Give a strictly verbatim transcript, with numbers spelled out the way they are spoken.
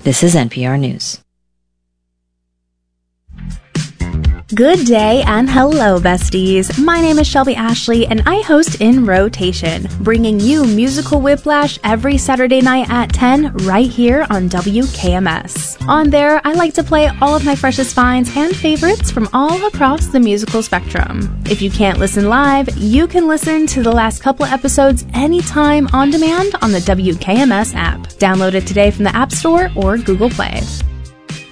This is N P R News. Good day and hello, besties. My name is Shelby Ashley and I host In Rotation, bringing you musical whiplash every Saturday night at ten right here on W K M S. On there, I like to play all of my freshest finds and favorites from all across the musical spectrum. If you can't listen live, you can listen to the last couple episodes anytime on demand on the W K M S app. Download it today from the App Store or Google Play.